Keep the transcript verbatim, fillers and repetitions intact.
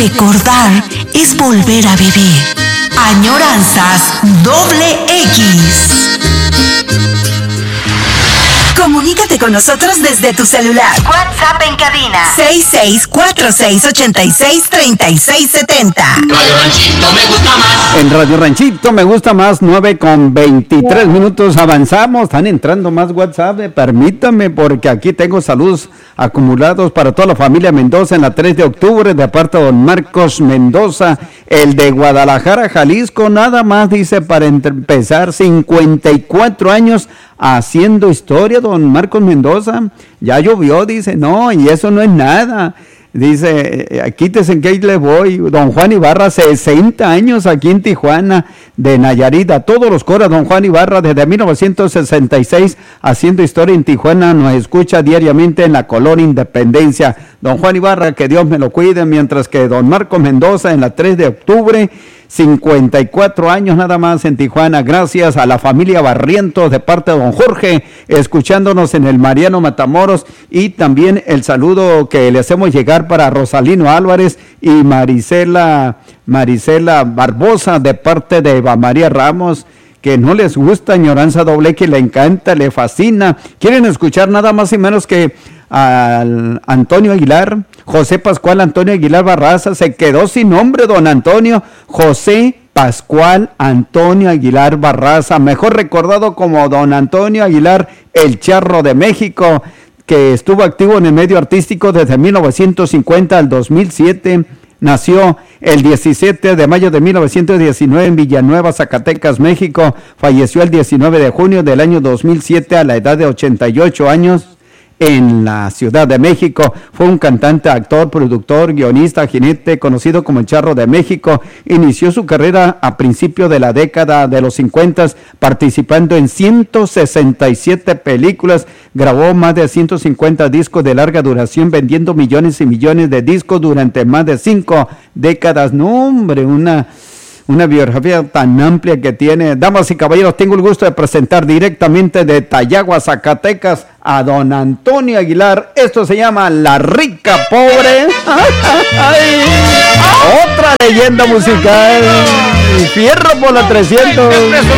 Recordar es volver a vivir. Añoranzas doble X. Comunícate con nosotros desde tu celular. WhatsApp en cabina seis seis cuatro seis ocho seis tres seis siete cero. Radio Ranchito me gusta más. En Radio Ranchito me gusta más, nueve con veintitrés minutos, avanzamos, están entrando más WhatsApp, eh, permítame, porque aquí tengo saludos acumulados para toda la familia Mendoza en la tres de octubre, de parte de don Marcos Mendoza, el de Guadalajara, Jalisco, nada más, dice, para empezar, cincuenta y cuatro años haciendo historia, don Marcos Mendoza, ya llovió, dice, no, y eso no es nada. Dice, quítese en que le voy, don Juan Ibarra, sesenta años aquí en Tijuana, de Nayarit, a todos los coras, don Juan Ibarra, desde mil novecientos sesenta y seis, haciendo historia en Tijuana, nos escucha diariamente en la colonia Independencia. Don Juan Ibarra, que Dios me lo cuide, mientras que don Marcos Mendoza en la tres de octubre, cincuenta y cuatro años nada más en Tijuana, gracias a la familia Barrientos de parte de don Jorge, escuchándonos en el Mariano Matamoros, y también el saludo que le hacemos llegar para Rosalino Álvarez y Marisela, Marisela Barbosa de parte de Eva María Ramos, que no les gusta Añoranza Doble, que le encanta, le fascina, quieren escuchar nada más y menos que al Antonio Aguilar, José Pascual Antonio Aguilar Barraza, se quedó sin nombre don Antonio, José Pascual Antonio Aguilar Barraza, mejor recordado como don Antonio Aguilar el Charro de México, que estuvo activo en el medio artístico desde mil novecientos cincuenta al dos mil siete, nació el diecisiete de mayo de mil novecientos diecinueve en Villanueva, Zacatecas, México, falleció el diecinueve de junio del año dos mil siete a la edad de ochenta y ocho años, en la Ciudad de México. Fue un cantante, actor, productor, guionista, jinete, conocido como el Charro de México. Inició su carrera a principios de la década de los cincuenta, participando en ciento sesenta y siete películas, grabó más de ciento cincuenta discos de larga duración, vendiendo millones y millones de discos durante más de cinco décadas. No, hombre, una... Una biografía tan amplia que tiene. Damas y caballeros, tengo el gusto de presentar directamente de Tayagua, Zacatecas, a don Antonio Aguilar. Esto se llama La Rica Pobre. ¡Ay! Otra leyenda musical. Fierro por la trescientos.